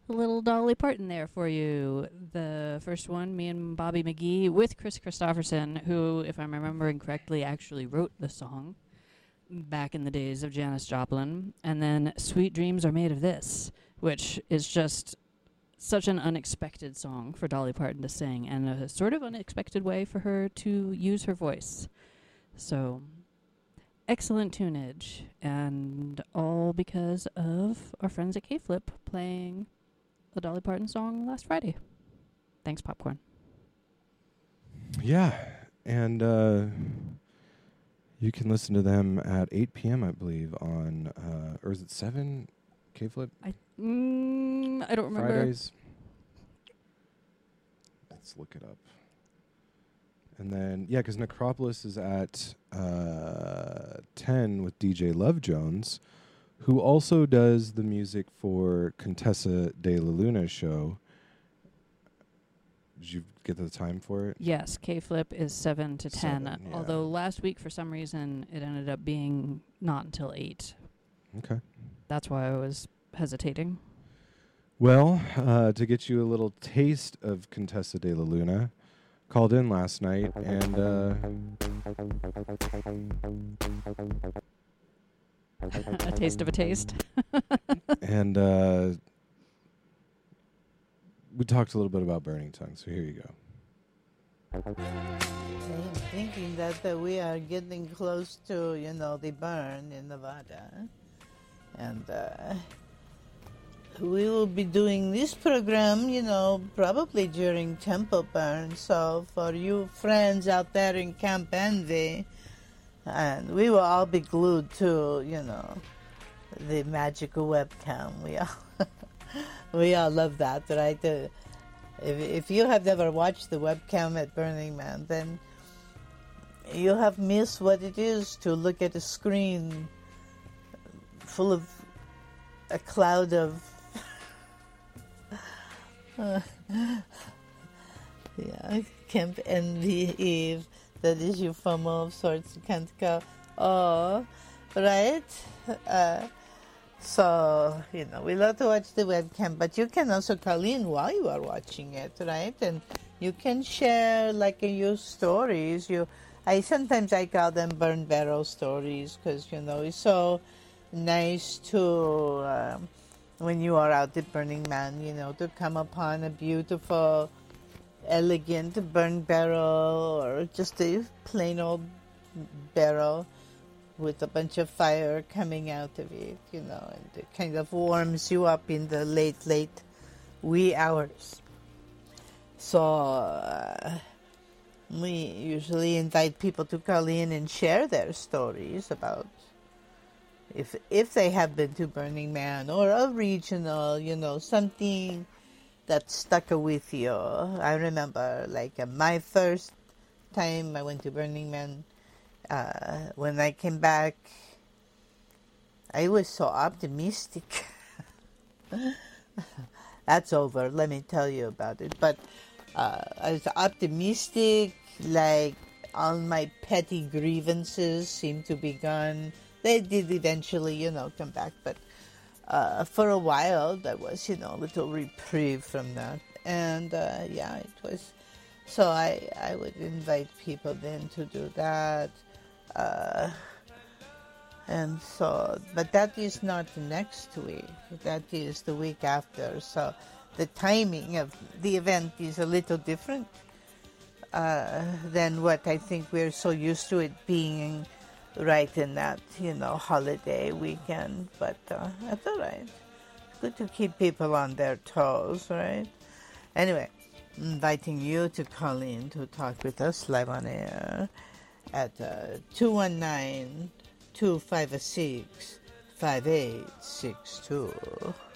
a little Dolly Parton there for you. The first one, me and Bobby McGee with Chris Christopherson, who, if I'm remembering correctly, actually wrote the song back in the days of Janis Joplin. And then Sweet Dreams Are Made of This, which is just such an unexpected song for Dolly Parton to sing, and a sort of unexpected way for her to use her voice. So, excellent tunage, and all because of our friends at K-Flip playing the Dolly Parton song last Friday. Thanks, Popcorn. Yeah, and you can listen to them at 8 p.m., I believe, on, or is it 7? K-Flip? I don't remember. Fridays. Let's look it up. And then, yeah, because Necropolis is at 10 with DJ Love Jones, who also does the music for Contessa de la Luna's show. Did you get the time for it? Yes, K-Flip is 7 to 10. 7, yeah. Although last week, for some reason, it ended up being not until 8. Okay. That's why I was hesitating. Well, to get you a little taste of Contessa de la Luna, called in last night and A taste of a taste. and we talked a little bit about Burning Tongue, so here you go. I'm thinking that we are getting close to, the burn in Nevada. And we will be doing this program, probably during Temple Burn. So for you friends out there in Camp Envy, and we will all be glued to, the magical webcam. We all love that, right? If you have never watched the webcam at Burning Man, then you have missed what it is to look at a screen full of a cloud of Camp Envy Eve. That is your FOMO of sorts. You can't go, oh, right? So, we love to watch the webcam, but you can also call in while you are watching it, right? And you can share, your stories. Sometimes I call them burn barrel stories because, it's so nice to, when you are out at Burning Man, to come upon a beautiful, elegant burn barrel or just a plain old barrel with a bunch of fire coming out of it, and it kind of warms you up in the late wee hours. So we usually invite people to call in and share their stories about if they have been to Burning Man or a regional, something that stuck with you. I remember, my first time I went to Burning Man, when I came back, I was so optimistic. That's over, let me tell you about it. But I was optimistic, all my petty grievances seemed to be gone. They did eventually, come back, but for a while there was, a little reprieve from that. And it was, so I would invite people then to do that. And so, but that is not next week, that is the week after. So the timing of the event is a little different than what I think we're so used to it being right in that, holiday weekend. But that's all right. It's good to keep people on their toes, right? Anyway, inviting you to call in to talk with us live on air at 219-256-5862.